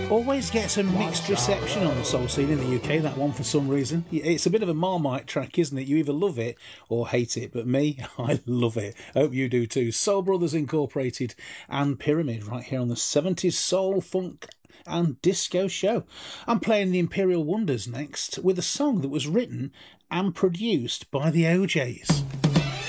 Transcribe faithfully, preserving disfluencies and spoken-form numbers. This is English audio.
Always gets a mixed reception on the soul scene in the U K, that one, for some reason. It's a bit of a Marmite track, isn't it? You either love it or hate it, but me, I love it. Hope you do too. Soul Brothers Incorporated and Pyramid right here on the seventies Soul, Funk and Disco Show. I'm playing the Imperial Wonders next with a song that was written and produced by the O Js.